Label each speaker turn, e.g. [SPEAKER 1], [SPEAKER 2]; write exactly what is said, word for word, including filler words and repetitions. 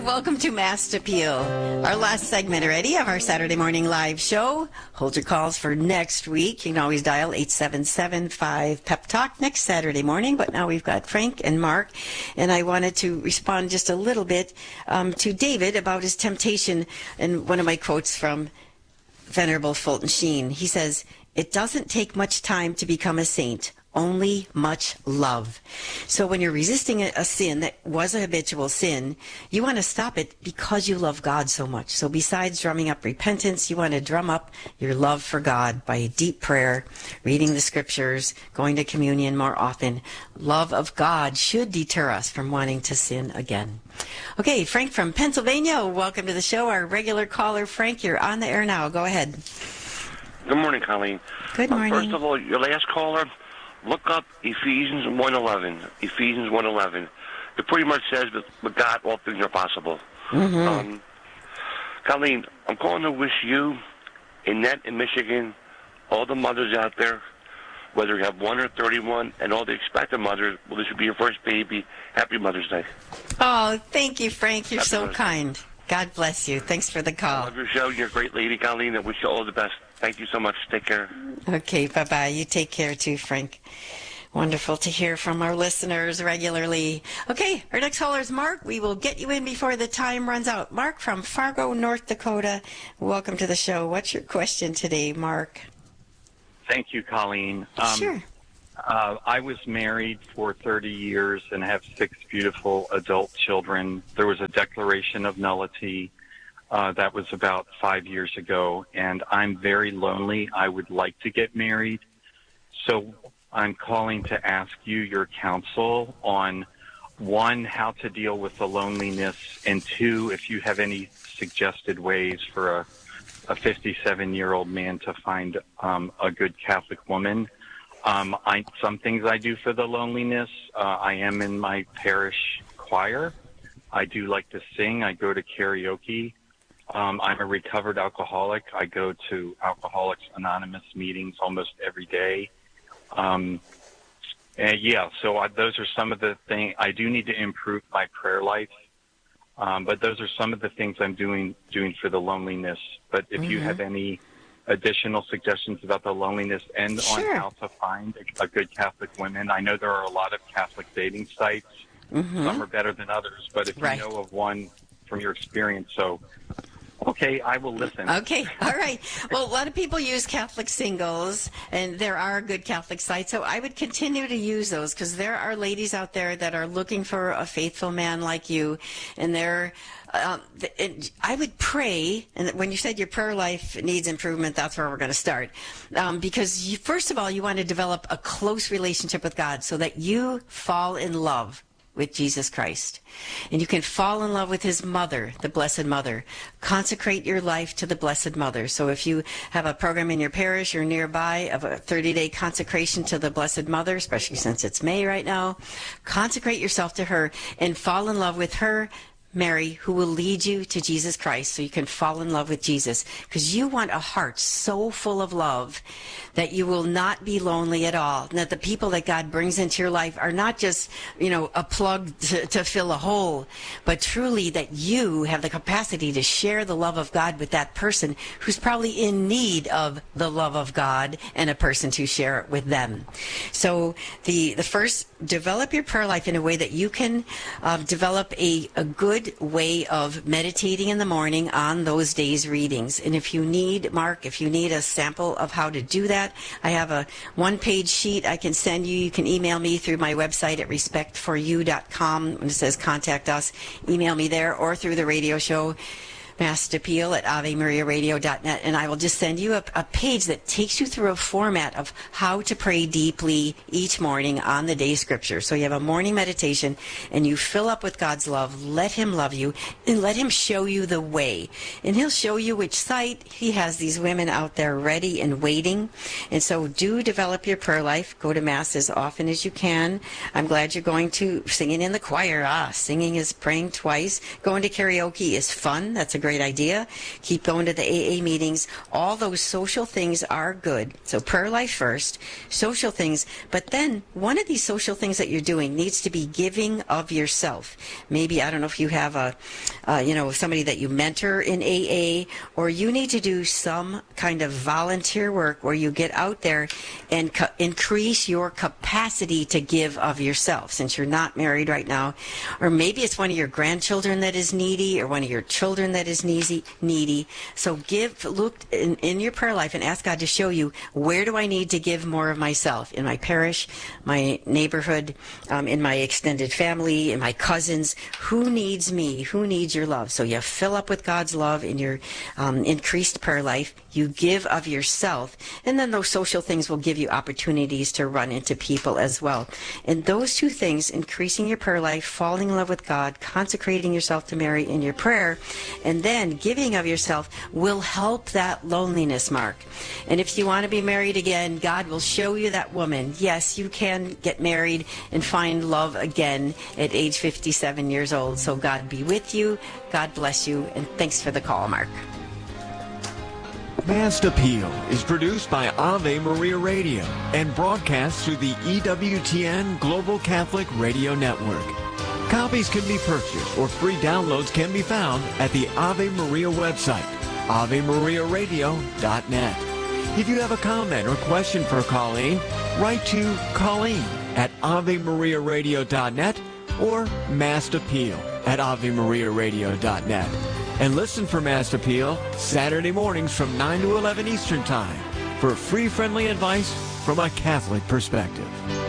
[SPEAKER 1] Welcome to Mass Appeal, our last segment already of our Saturday morning live show. Hold your calls for next week. You can always dial eight seven seven five P E P Talk next Saturday morning. But now we've got Frank and Mark, and I wanted to respond just a little bit um, to David about his temptation. And one of my quotes from Venerable Fulton Sheen, he says, "It doesn't take much time to become a saint. Only much love." So when you're resisting a, a sin that was a habitual sin, you want to stop it because you love God so much. So besides drumming up repentance, you want to drum up your love for God by a deep prayer, reading the scriptures, going to communion more often. Love of God should deter us from wanting to sin again. Okay, Frank from Pennsylvania, welcome to the show. Our regular caller, Frank, you're on the air now. Go ahead.
[SPEAKER 2] Good morning, Colleen.
[SPEAKER 1] Good morning.
[SPEAKER 2] Uh, first of all, your last caller, look up Ephesians one eleven. Ephesians one eleven. It pretty much says that with God, all things are possible.
[SPEAKER 1] Mm-hmm.
[SPEAKER 2] Um, Colleen, I'm calling to wish you, Annette in Michigan, all the mothers out there, whether you have one or thirty-one, and all the expectant mothers, well, this would be your first baby. Happy Mother's Day.
[SPEAKER 1] Oh, thank you, Frank. You're
[SPEAKER 2] Happy
[SPEAKER 1] so
[SPEAKER 2] Mother's
[SPEAKER 1] kind. God bless you. Thanks for the
[SPEAKER 2] I
[SPEAKER 1] call.
[SPEAKER 2] love your show. You're a great lady, Colleen. I wish you all the best. Thank you so much. Take care.
[SPEAKER 1] Okay, bye-bye. You take care too, Frank. Wonderful to hear from our listeners regularly. Okay, our next caller is Mark. We will get you in before the time runs out. Mark from Fargo, North Dakota. Welcome to the show. What's your question today, Mark?
[SPEAKER 3] Thank you, Colleen. Um,
[SPEAKER 1] Sure.
[SPEAKER 3] Uh, I was married for thirty years and have six beautiful adult children. There was a declaration of nullity. Uh, that was about five years ago, and I'm very lonely. I would like to get married. So I'm calling to ask you your counsel on, one, how to deal with the loneliness, and two, if you have any suggested ways for a, a fifty-seven-year-old man to find um, a good Catholic woman. Um, I, some things I do for the loneliness. Uh, I am in my parish choir. I do like to sing. I go to karaoke. Um, I'm a recovered alcoholic. I go to Alcoholics Anonymous meetings almost every day. Um, and yeah, so I, those are some of the things. I do need to improve my prayer life, um, but those are some of the things I'm doing doing for the loneliness. But if mm-hmm. you have any additional suggestions about the loneliness and
[SPEAKER 1] sure.
[SPEAKER 3] on how to find a, a good Catholic woman, I know there are a lot of Catholic dating sites.
[SPEAKER 1] Mm-hmm.
[SPEAKER 3] Some are better than others, but if
[SPEAKER 1] right.
[SPEAKER 3] you know of one from your experience, so okay, I will listen.
[SPEAKER 1] Okay, all right. Well, a lot of people use Catholic Singles, and there are good Catholic sites, so I would continue to use those because there are ladies out there that are looking for a faithful man like you, and they're Um, it, I would pray, and when you said your prayer life needs improvement, that's where we're going to start. Um, because you, first of all, you want to develop a close relationship with God so that you fall in love with Jesus Christ. And you can fall in love with his mother, the Blessed Mother. Consecrate your life to the Blessed Mother. So if you have a program in your parish or nearby of a thirty-day consecration to the Blessed Mother, especially since it's May right now, consecrate yourself to her and fall in love with her, Mary, who will lead you to Jesus Christ so you can fall in love with Jesus, because you want a heart so full of love that you will not be lonely at all, and that the people that God brings into your life are not just, you know, a plug to, to fill a hole, but truly that you have the capacity to share the love of God with that person who's probably in need of the love of God and a person to share it with them. So the, the first, develop your prayer life in a way that you can uh, develop a, a good way of meditating in the morning on those days' readings. And if you need, Mark, if you need a sample of how to do that, I have a one-page sheet I can send you. You can email me through my website at respect for you dot com. When it says contact us, email me there, or through the radio show, Mass Appeal at ave maria radio dot net, and I will just send you a, a page that takes you through a format of how to pray deeply each morning on the day scripture. So you have a morning meditation, and you fill up with God's love. Let him love you, and let him show you the way. And he'll show you which site. He has these women out there ready and waiting. And so do develop your prayer life. Go to Mass as often as you can. I'm glad you're going to singing in the choir. Ah, singing is praying twice. Going to karaoke is fun. That's a great idea. Keep going to the A A meetings. All those social things are good. So prayer life first, social things. But then one of these social things that you're doing needs to be giving of yourself. Maybe, I don't know if you have a, uh, you know, somebody that you mentor in A A, or you need to do some kind of volunteer work where you get out there and co- increase your capacity to give of yourself, since you're not married right now. Or maybe it's one of your grandchildren that is needy, or one of your children that is needy. needy. So give, look in, in your prayer life and ask God to show you, where do I need to give more of myself? In my parish, my neighborhood, um, in my extended family, in my cousins. Who needs me? Who needs your love? So you fill up with God's love in your um, increased prayer life. You give of yourself, and then those social things will give you opportunities to run into people as well. And those two things, increasing your prayer life, falling in love with God, consecrating yourself to Mary in your prayer, and then giving of yourself, will help that loneliness, Mark. And if you want to be married again, God will show you that woman. Yes, you can get married and find love again at age fifty-seven years old. So God be with you. God bless you. And thanks for the call, Mark.
[SPEAKER 4] Mass Appeal is produced by Ave Maria Radio and broadcast through the E W T N Global Catholic Radio Network. Copies can be purchased or free downloads can be found at the Ave Maria website, ave maria radio dot net. If you have a comment or question for Colleen, write to Colleen at ave maria radio dot net or Mass Appeal at ave maria radio dot net. And listen for Mass Appeal Saturday mornings from nine to eleven Eastern Time for free, friendly advice from a Catholic perspective.